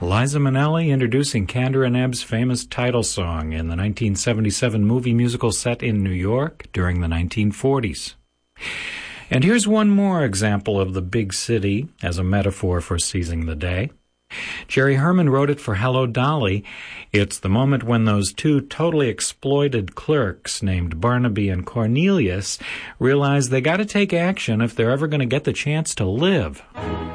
Liza Minnelli introducing Kander and Ebb's famous title song in the 1977 movie musical set in New York during the 1940s. And here's one more example of the big city as a metaphor for seizing the day. Jerry Herman wrote it for Hello, Dolly. It's the moment when those two totally exploited clerks named Barnaby and Cornelius realize they got to take action if they're ever going to get the chance to live.